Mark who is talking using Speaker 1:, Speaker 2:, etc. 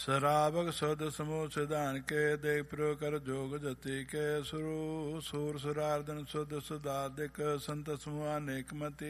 Speaker 1: ਸਰਾਵਕ ਸੁਧ ਸਮੂਹ ਸਿਧਾਨ ਕੇ ਦੇਖ ਪ੍ਰੋ ਕਰ ਜੋਗ ਜਤੀ ਕੇ ਸੁਰੂ ਸੂਰ ਸੁਰਾਰਦਨ ਸੁਧ ਸੁਧਾਦਿਕ ਸੰਤ ਸਮੂਹ ਅਨੇਕ ਮਤੀ